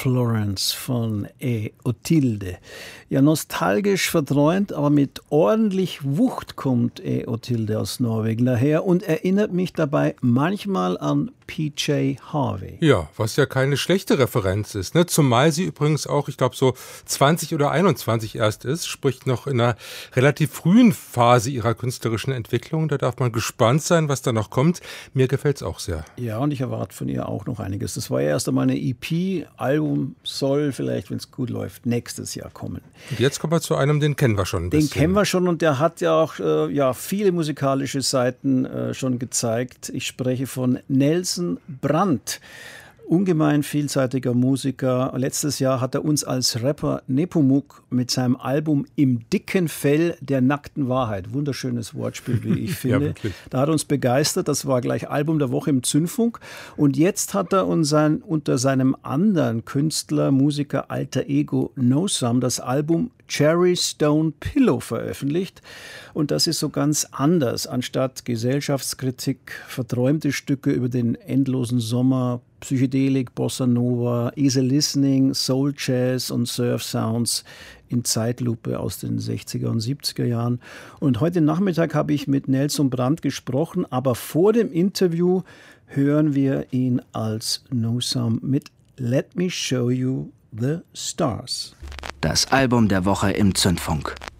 Florence von Otilde. Ja, nostalgisch verträumt, aber mit ordentlich Wucht kommt Otilde aus Norwegen daher und erinnert mich dabei manchmal an PJ Harvey. Ja, was ja keine schlechte Referenz ist, ne? Zumal sie übrigens auch, ich glaube, so 20 oder 21 erst ist, sprich noch in einer relativ frühen Phase ihrer künstlerischen Entwicklung. Da darf man gespannt sein, was da noch kommt. Mir gefällt es auch sehr. Ja, und ich erwarte von ihr auch noch einiges. Das war ja erst einmal eine EP. Album soll vielleicht, wenn es gut läuft, nächstes Jahr kommen. Und jetzt kommen wir zu einem, den kennen wir schon ein bisschen. Den kennen wir schon und der hat ja auch viele musikalische Seiten schon gezeigt. Ich spreche von Nelson Brandt. Ungemein vielseitiger Musiker. Letztes Jahr hat er uns als Rapper Nepomuk mit seinem Album Im dicken Fell der nackten Wahrheit, wunderschönes Wortspiel, wie ich finde, ja, da hat er uns begeistert. Das war gleich Album der Woche im Zündfunk. Und jetzt hat er uns unter seinem anderen Künstler, Musiker, alter Ego No Some das Album Cherry Stone Pillow veröffentlicht. Und das ist so ganz anders. Anstatt Gesellschaftskritik, verträumte Stücke über den endlosen Sommer, Psychedelik, Bossa Nova, Easy Listening, Soul Jazz und Surf Sounds in Zeitlupe aus den 60er und 70er Jahren. Und heute Nachmittag habe ich mit Nelson Brandt gesprochen, aber vor dem Interview hören wir ihn als No Some mit Let Me Show You the Stars. Das Album der Woche im Zündfunk.